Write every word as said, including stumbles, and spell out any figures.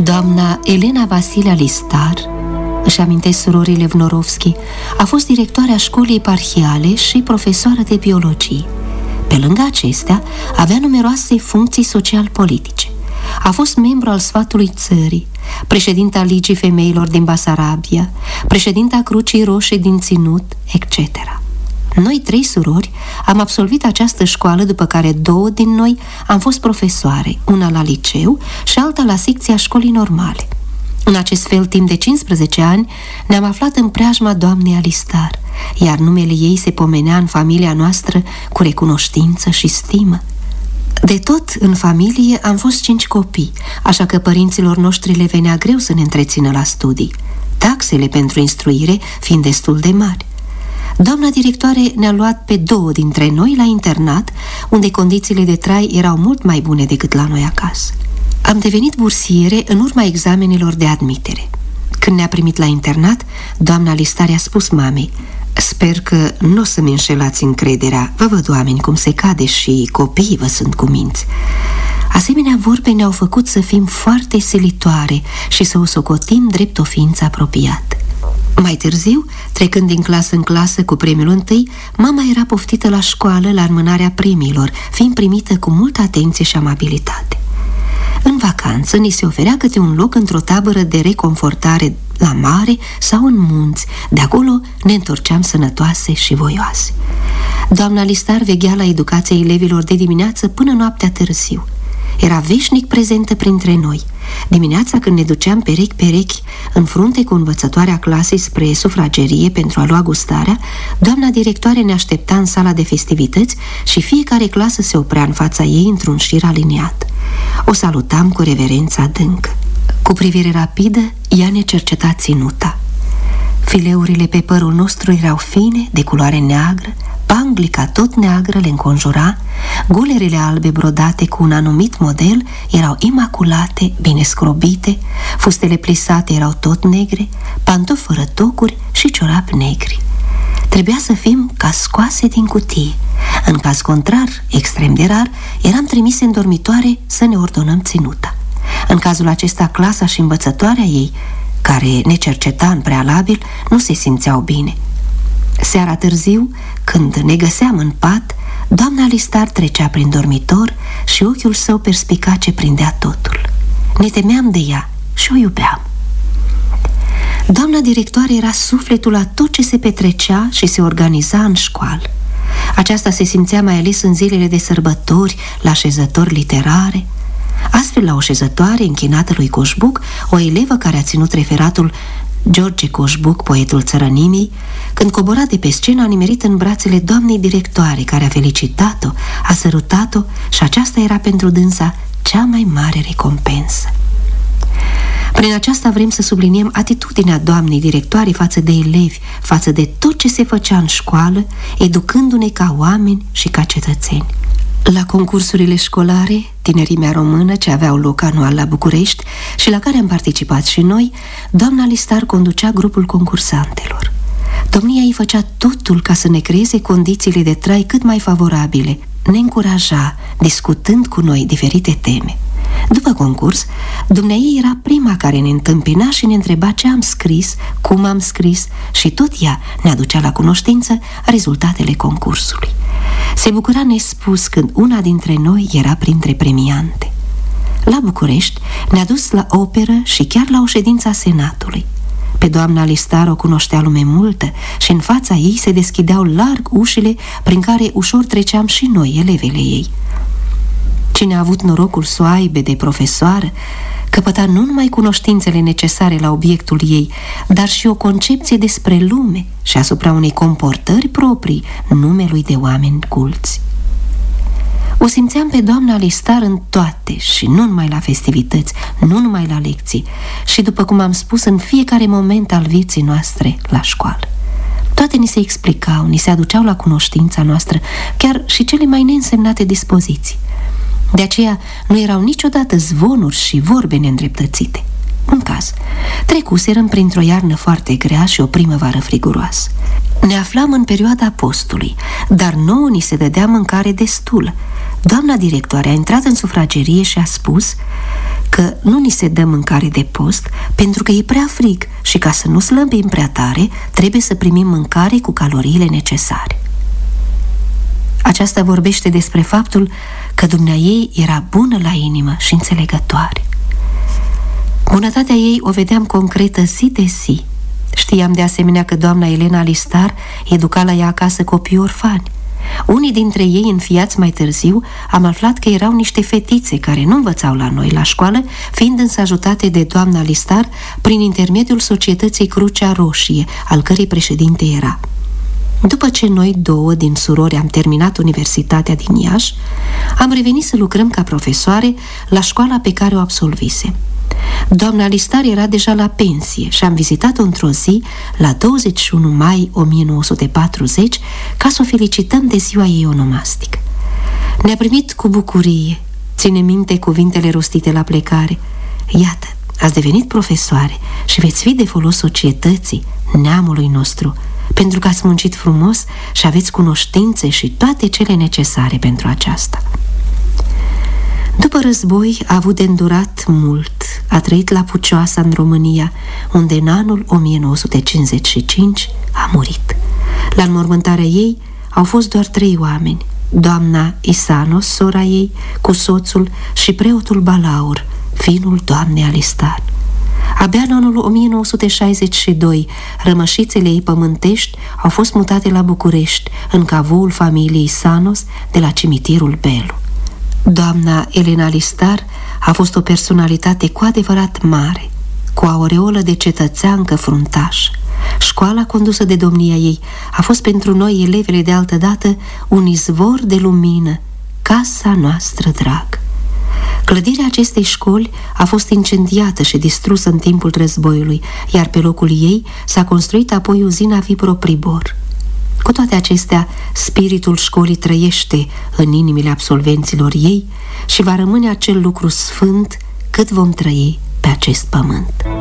Doamna Elena Vasile Alistar, își amintesc surorile Vnorovski, a fost directoarea școlii eparhiale și profesoară de biologie. Pe lângă acestea, avea numeroase funcții social-politice. A fost membru al Sfatului Țării, președinta Ligii Femeilor din Basarabia, președinta Crucii Roșii din Ținut, et cetera. Noi, trei surori, am absolvit această școală, după care două din noi am fost profesoare, una la liceu și alta la secția școlii normale. În acest fel, timp de cincisprezece ani, ne-am aflat în preajma doamnei Alistar, iar numele ei se pomenea în familia noastră cu recunoștință și stimă. De tot, în familie am fost cinci copii, așa că părinților noștri le venea greu să ne întrețină la studii, taxele pentru instruire fiind destul de mari. Doamna directoare ne-a luat pe două dintre noi la internat, unde condițiile de trai erau mult mai bune decât la noi acasă. Am devenit bursiere în urma examenelor de admitere. Când ne-a primit la internat, doamna Alistar a spus mamei: "Sper că nu o să-mi înșelați încrederea, vă văd oameni cum se cade și copiii vă sunt cuminți." Asemenea vorbe ne-au făcut să fim foarte silitoare și să o socotim drept o ființă apropiată. Mai târziu, trecând din clasă în clasă cu premiul întâi, mama era poftită la școală la înmânarea premiilor, fiind primită cu multă atenție și amabilitate. În vacanță ni se oferea câte un loc într-o tabără de reconfortare la mare sau în munți. De acolo ne întorceam sănătoase și voioase. Doamna Alistar veghea la educația elevilor de dimineață până noaptea târziu. Era veșnic prezentă printre noi. Dimineața, când ne duceam perechi-perechi în frunte cu învățătoarea clasei spre sufragerie pentru a lua gustarea, doamna directoare ne aștepta în sala de festivități și fiecare clasă se oprea în fața ei într-un șir aliniat. O salutam cu reverență adâncă. Cu privire rapidă, ea ne cerceta ținuta. Fileurile pe părul nostru erau fine, de culoare neagră, panglica tot neagră le înconjura, gulerele albe brodate cu un anumit model erau imaculate, bine scrobite, fustele plisate erau tot negre, pantofi fără tocuri și ciorapi negri. Trebuia să fim ca scoase din cutie. În caz contrar, extrem de rar, eram trimise în dormitoare să ne ordonăm ținuta. În cazul acesta, clasa și învățătoarea ei, care ne cerceta în prealabil, nu se simțeau bine. Seara târziu, când ne găseam în pat, doamna Alistar trecea prin dormitor și ochiul său perspicace prindea totul. Ne temeam de ea și o iubeam. Doamna directoare era sufletul la tot ce se petrecea și se organiza în școală. Aceasta se simțea mai ales în zilele de sărbători, la așezători literare. Astfel, la o șezătoare închinată lui Coșbuc, o elevă care a ținut referatul George Coșbuc, poetul țărănimii, când cobora de pe scenă, a nimerit în brațele doamnei directoare, care a felicitat-o, a sărutat-o și aceasta era pentru dânsa cea mai mare recompensă. Prin aceasta vrem să subliniem atitudinea doamnei directoare față de elevi, față de tot ce se făcea în școală, educându-ne ca oameni și ca cetățeni. La concursurile școlare, Tinerimea Română, ce aveau loc anual la București și la care am participat și noi, doamna Alistar conducea grupul concursantelor. Domnia ei făcea totul ca să ne creeze condițiile de trai cât mai favorabile, ne încuraja, discutând cu noi diferite teme. După concurs, dumneaei era prima care ne întâmpina și ne întreba ce am scris, cum am scris și tot ea ne aducea la cunoștință rezultatele concursului. Se bucura nespus când una dintre noi era printre premiante. La București ne-a dus la operă și chiar la o ședință a Senatului. Pe doamna Alistar o cunoștea lume multă și în fața ei se deschideau larg ușile prin care ușor treceam și noi, elevele ei. Cine a avut norocul să o aibă de profesoară, căpăta nu numai cunoștințele necesare la obiectul ei, dar și o concepție despre lume și asupra unei comportări proprii numelui de oameni culți. O simțeam pe doamna Alistar în toate și nu numai la festivități, nu numai la lecții, și după cum am spus, în fiecare moment al vieții noastre la școală. Toate ni se explicau, ni se aduceau la cunoștința noastră, chiar și cele mai neînsemnate dispoziții. De aceea nu erau niciodată zvonuri și vorbe neîndreptățite. Un caz. Trecuserăm printr-o iarnă foarte grea și o primăvară friguroasă. Ne aflam în perioada postului, dar nouă ni se dădea mâncare destul. Doamna directoare a intrat în sufragerie și a spus că nu ni se dă mâncare de post pentru că e prea frig și ca să nu slăbim prea tare, trebuie să primim mâncare cu caloriile necesare. Aceasta vorbește despre faptul că dumneaei era bună la inimă și înțelegătoare. Bunătatea ei o vedeam concretă zi de zi. Știam de asemenea că doamna Elena Alistar educa la ea acasă copii orfani. Unii dintre ei, înfiați mai târziu, am aflat că erau niște fetițe care nu învățau la noi la școală, fiind însă ajutate de doamna Alistar prin intermediul Societății Crucea Roșie, al cărei președinte era. După ce noi două din surori am terminat universitatea din Iași, am revenit să lucrăm ca profesoare la școala pe care o absolvisem. Doamna Alistar era deja la pensie și am vizitat-o într-o zi, la douăzeci și unu mai o mie nouă sute patruzeci, ca să o felicităm de ziua ei onomastică. Ne-a primit cu bucurie, ține minte cuvintele rostite la plecare: iată, ați devenit profesoare și veți fi de folos societății, neamului nostru, pentru că ați muncit frumos și aveți cunoștințe și toate cele necesare pentru aceasta. După război a avut de îndurat mult, a trăit la Pucioasa în România, unde în anul o mie nouă sute cincizeci și cinci a murit. La înmormântarea ei au fost doar trei oameni: doamna Isanos, sora ei, cu soțul, și preotul Balaur, fiul doamnei Alistar. Abia în anul o mie nouă sute șaizeci și doi, rămășițele ei pământești au fost mutate la București, în cavoul familiei Isanos de la cimitirul Belu. Doamna Elena Alistar a fost o personalitate cu adevărat mare, cu o aureolă de cetățeancă fruntaș. Școala condusă de domnia ei a fost pentru noi, elevele de altădată, un izvor de lumină, casa noastră dragă. Clădirea acestei școli a fost incendiată și distrusă în timpul războiului, iar pe locul ei s-a construit apoi uzina Vibro-Pribor. Cu toate acestea, spiritul școlii trăiește în inimile absolvenților ei și va rămâne acel lucru sfânt cât vom trăi pe acest pământ.